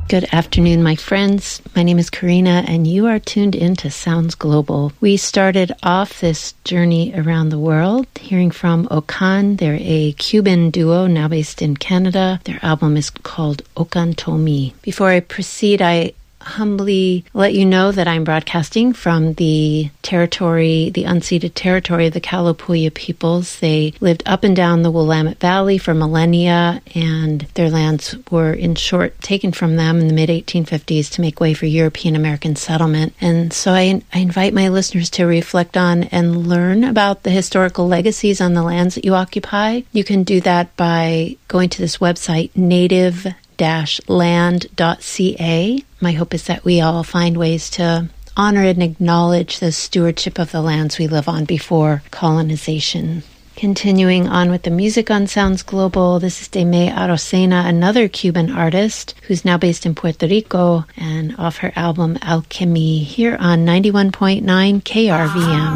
Good afternoon, my friends. My name is Karina, and you are tuned into Sounds Global. We started off this journey around the world hearing from Okan. They're a Cuban duo now based in Canada. Their album is called Okantomi. Before I proceed, I humbly let you know that I'm broadcasting from the territory, the unceded territory of the Kalapuya peoples. They lived up and down the Willamette Valley for millennia, and their lands were, in short, taken from them in the mid-1850s to make way for European American settlement. And so I invite my listeners to reflect on and learn about the historical legacies on the lands that you occupy. You can do that by going to this website, native-land.ca. My hope is that we all find ways to honor and acknowledge the stewardship of the lands we live on before colonization. Continuing on with the music on Sounds Global, this is Deme Arocena, another Cuban artist who's now based in Puerto Rico, and off her album Alchemy, here on 91.9 KRVM.